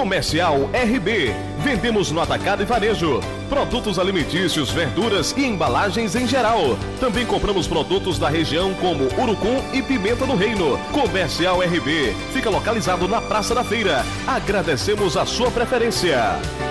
Comercial RB. Vendemos no atacado e varejo. Produtos alimentícios, verduras e embalagens em geral. Também compramos produtos da região como urucum e pimenta do reino. Comercial RB. Fica localizado na Praça da Feira. Agradecemos a sua preferência.